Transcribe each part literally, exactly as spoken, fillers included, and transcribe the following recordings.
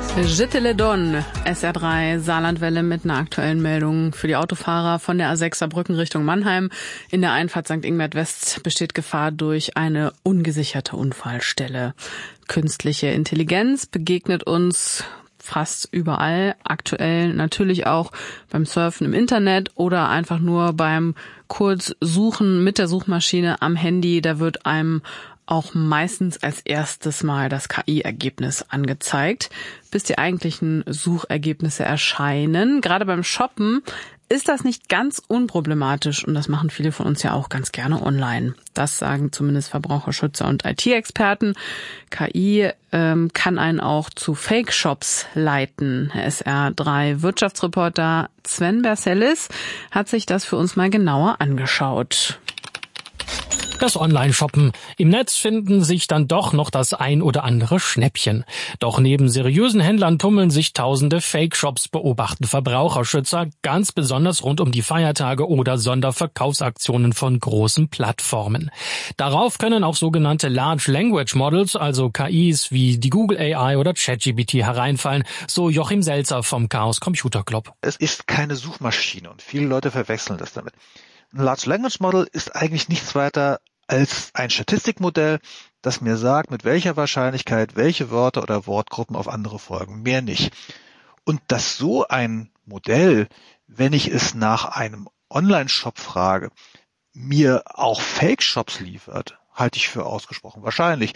Je te le donne, S R drei Saarlandwelle mit einer aktuellen Meldung für die Autofahrer von der A sechs Saarbrücken Richtung Mannheim. In der Einfahrt Sankt Ingbert West besteht Gefahr durch eine ungesicherte Unfallstelle. Künstliche Intelligenz begegnet uns fast überall, aktuell natürlich auch beim Surfen im Internet oder einfach nur beim Kurzsuchen mit der Suchmaschine am Handy. Da wird einem auch meistens als erstes Mal das K I-Ergebnis angezeigt, bis die eigentlichen Suchergebnisse erscheinen. Gerade beim Shoppen ist das nicht ganz unproblematisch und das machen viele von uns ja auch ganz gerne online. Das sagen zumindest Verbraucherschützer und I T-Experten. K I ähm, kann einen auch zu Fake-Shops leiten. S R drei Wirtschaftsreporter Sven Bersellis hat sich das für uns mal genauer angeschaut. Das Online-Shoppen. Im Netz finden sich dann doch noch das ein oder andere Schnäppchen. Doch neben seriösen Händlern tummeln sich tausende Fake-Shops, beobachten Verbraucherschützer, ganz besonders rund um die Feiertage oder Sonderverkaufsaktionen von großen Plattformen. Darauf können auch sogenannte Large Language Models, also K Is wie die Google A I oder ChatGPT hereinfallen, so Joachim Selzer vom Chaos Computer Club. Es ist keine Suchmaschine und viele Leute verwechseln das damit. Ein Large Language Model ist eigentlich nichts weiter als ein Statistikmodell, das mir sagt, mit welcher Wahrscheinlichkeit welche Wörter oder Wortgruppen auf andere folgen. Mehr nicht. Und dass so ein Modell, wenn ich es nach einem Online-Shop frage, mir auch Fake-Shops liefert, halte ich für ausgesprochen wahrscheinlich.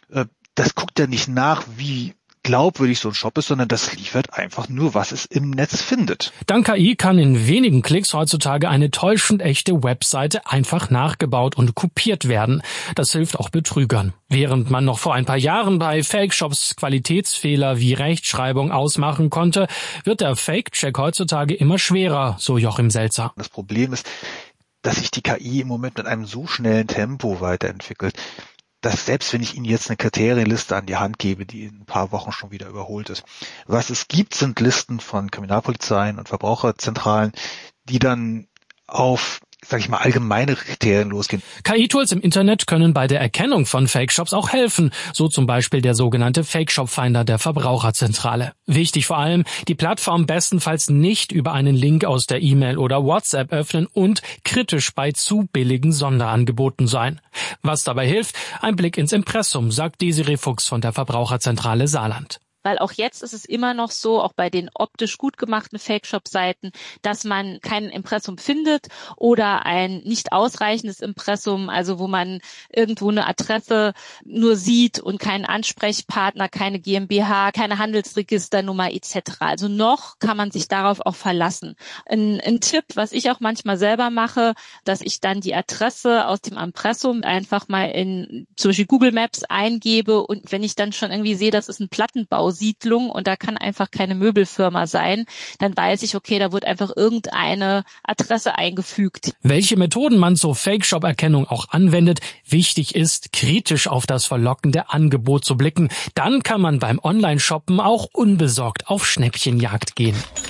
Das guckt ja nicht nach, wie glaubwürdig so ein Shop ist, sondern das liefert einfach nur, was es im Netz findet. Dank K I kann in wenigen Klicks heutzutage eine täuschend echte Webseite einfach nachgebaut und kopiert werden. Das hilft auch Betrügern. Während man noch vor ein paar Jahren bei Fake-Shops Qualitätsfehler wie Rechtschreibung ausmachen konnte, wird der Fake-Check heutzutage immer schwerer, so Joachim Selzer. Das Problem ist, dass sich die K I im Moment mit einem so schnellen Tempo weiterentwickelt, dass selbst wenn ich Ihnen jetzt eine Kriterienliste an die Hand gebe, die in ein paar Wochen schon wieder überholt ist. Was es gibt, sind Listen von Kriminalpolizeien und Verbraucherzentralen, die dann auf, sag ich mal, allgemeine Kriterien losgehen. K I-Tools im Internet können bei der Erkennung von Fake-Shops auch helfen, so zum Beispiel der sogenannte Fake-Shop-Finder der Verbraucherzentrale. Wichtig vor allem, die Plattform bestenfalls nicht über einen Link aus der E-Mail oder WhatsApp öffnen und kritisch bei zu billigen Sonderangeboten sein. Was dabei hilft, ein Blick ins Impressum, sagt Desiree Fuchs von der Verbraucherzentrale Saarland. Weil auch jetzt ist es immer noch so, auch bei den optisch gut gemachten Fake-Shop-Seiten, dass man kein Impressum findet oder ein nicht ausreichendes Impressum, also wo man irgendwo eine Adresse nur sieht und keinen Ansprechpartner, keine GmbH, keine Handelsregisternummer et cetera. Also noch kann man sich darauf auch verlassen. Ein, ein Tipp, was ich auch manchmal selber mache, dass ich dann die Adresse aus dem Impressum einfach mal in zum Beispiel Google Maps eingebe und wenn ich dann schon irgendwie sehe, das ist ein Plattenbau, Siedlung und da kann einfach keine Möbelfirma sein, dann weiß ich, okay, da wird einfach irgendeine Adresse eingefügt. Welche Methoden man zur Fake-Shop-Erkennung auch anwendet, wichtig ist, kritisch auf das verlockende Angebot zu blicken. Dann kann man beim Online-Shoppen auch unbesorgt auf Schnäppchenjagd gehen.